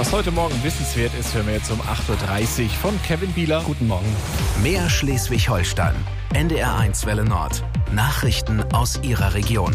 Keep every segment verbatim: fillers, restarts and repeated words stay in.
Was heute Morgen wissenswert ist, hören wir jetzt um acht Uhr dreißig von Kevin Bieler. Guten Morgen. Mehr Schleswig-Holstein. N D R eins Welle Nord. Nachrichten aus Ihrer Region.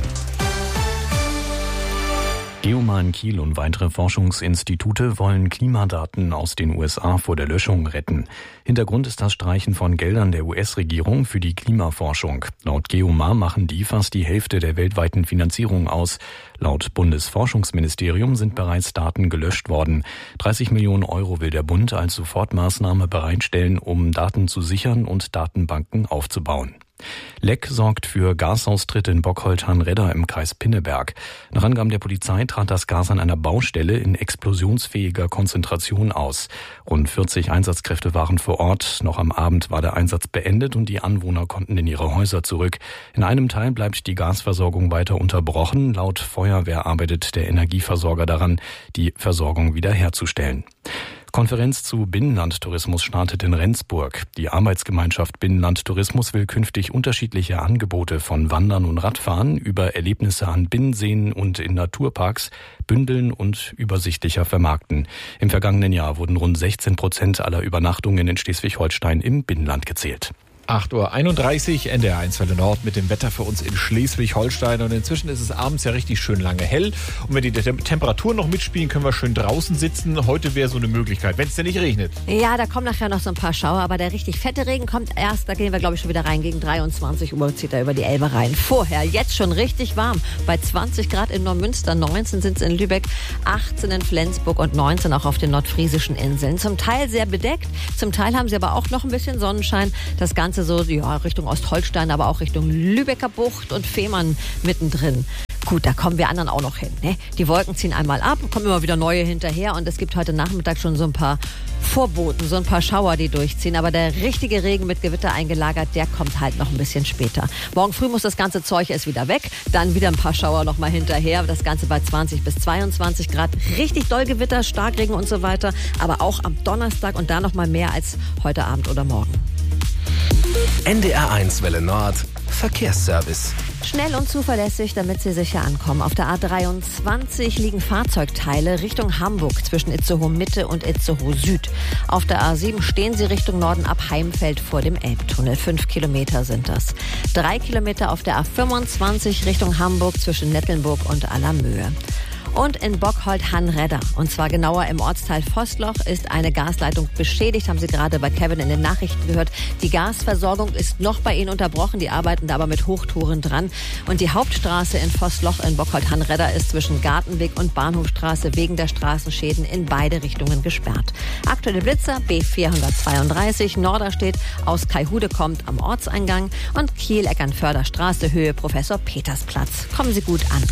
Geomar in Kiel und weitere Forschungsinstitute wollen Klimadaten aus den U S A vor der Löschung retten. Hintergrund ist das Streichen von Geldern der U S-Regierung für die Klimaforschung. Laut Geomar machen die fast die Hälfte der weltweiten Finanzierung aus. Laut Bundesforschungsministerium sind bereits Daten gelöscht worden. dreißig Millionen Euro will der Bund als Sofortmaßnahme bereitstellen, um Daten zu sichern und Datenbanken aufzubauen. Leck sorgt für Gasaustritt in Bockholtern-Redder im Kreis Pinneberg. Nach Angaben der Polizei trat das Gas an einer Baustelle in explosionsfähiger Konzentration aus. Rund vierzig Einsatzkräfte waren vor Ort. Noch am Abend war der Einsatz beendet und die Anwohner konnten in ihre Häuser zurück. In einem Teil bleibt die Gasversorgung weiter unterbrochen. Laut Feuerwehr arbeitet der Energieversorger daran, die Versorgung wiederherzustellen. Konferenz zu Binnenlandtourismus startet in Rendsburg. Die Arbeitsgemeinschaft Binnenlandtourismus will künftig unterschiedliche Angebote von Wandern und Radfahren über Erlebnisse an Binnenseen und in Naturparks bündeln und übersichtlicher vermarkten. Im vergangenen Jahr wurden rund sechzehn Prozent aller Übernachtungen in Schleswig-Holstein im Binnenland gezählt. acht Uhr einunddreißig, N D R eins Welle Nord mit dem Wetter für uns in Schleswig-Holstein. Und inzwischen ist es abends ja richtig schön lange hell. Und wenn die Tem- Temperaturen noch mitspielen, können wir schön draußen sitzen. Heute wäre so eine Möglichkeit, wenn es denn nicht regnet. Ja, da kommen nachher noch so ein paar Schauer, aber der richtig fette Regen kommt erst, da gehen wir glaube ich schon wieder rein, gegen dreiundzwanzig Uhr zieht er über die Elbe rein. Vorher, jetzt schon richtig warm, bei zwanzig Grad in Neumünster, neunzehn sind es in Lübeck, achtzehn in Flensburg und neunzehn auch auf den nordfriesischen Inseln. Zum Teil sehr bedeckt, zum Teil haben sie aber auch noch ein bisschen Sonnenschein. Das Ganze so ja, Richtung Ostholstein, aber auch Richtung Lübecker Bucht und Fehmarn mittendrin. Gut, da kommen wir anderen auch noch hin. Ne? Die Wolken ziehen einmal ab, kommen immer wieder neue hinterher und es gibt heute Nachmittag schon so ein paar Vorboten, so ein paar Schauer, die durchziehen. Aber der richtige Regen mit Gewitter eingelagert, der kommt halt noch ein bisschen später. Morgen früh muss das ganze Zeug erst wieder weg, dann wieder ein paar Schauer noch mal hinterher. Das Ganze bei zwanzig bis zweiundzwanzig Grad. Richtig doll Gewitter, Starkregen und so weiter. Aber auch am Donnerstag und da noch mal mehr als heute Abend oder morgen. N D R eins Welle Nord. Verkehrsservice. Schnell und zuverlässig, damit Sie sicher ankommen. Auf der A dreiundzwanzig liegen Fahrzeugteile Richtung Hamburg zwischen Itzehoe Mitte und Itzehoe Süd. Auf der A sieben stehen Sie Richtung Norden ab Heimfeld vor dem Elbtunnel. Fünf Kilometer sind das. Drei Kilometer auf der A fünfundzwanzig Richtung Hamburg zwischen Nettelnburg und Allermöhe. Und in Bockholtern-Redder, und zwar genauer im Ortsteil Vossloch, ist eine Gasleitung beschädigt, haben Sie gerade bei Kevin in den Nachrichten gehört. Die Gasversorgung ist noch bei Ihnen unterbrochen, die arbeiten da aber mit Hochtouren dran. Und die Hauptstraße in Vossloch in Bockholtern-Redder ist zwischen Gartenweg und Bahnhofstraße wegen der Straßenschäden in beide Richtungen gesperrt. Aktuelle Blitzer B vierhundertzweiunddreißig, Norderstedt aus Kaihude kommt am Ortseingang und Kiel-Eckernförder-Straße Höhe Professor Petersplatz. Kommen Sie gut an.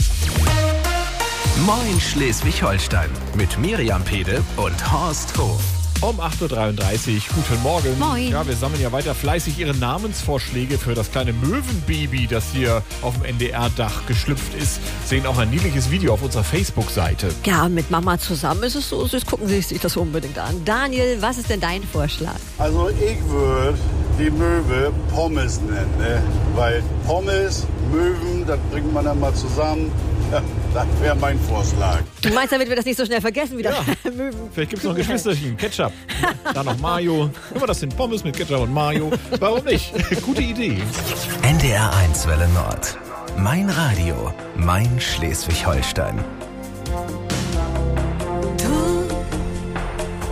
Moin Schleswig-Holstein mit Miriam Pede und Horst Hof. Um acht Uhr dreiunddreißig, guten Morgen. Moin. Ja, wir sammeln ja weiter fleißig Ihre Namensvorschläge für das kleine Möwenbaby, das hier auf dem N D R-Dach geschlüpft ist. Sehen auch ein niedliches Video auf unserer Facebook-Seite. Ja, mit Mama zusammen ist es so süß. Gucken Sie sich das unbedingt an. Daniel, was ist denn dein Vorschlag? Also ich würde die Möwe Pommes nennen, ne? Weil Pommes, Möwen, das bringt man dann mal zusammen. Ja, das wäre mein Vorschlag. Du meinst, damit wir das nicht so schnell vergessen, wie das Ja. Möwen. Vielleicht gibt es noch ein Geschwisterchen, Ketchup. Dann noch Mayo. Immer das sind Pommes mit Ketchup und Mayo. Warum nicht? Gute Idee. N D R eins Welle Nord. Mein Radio, mein Schleswig-Holstein.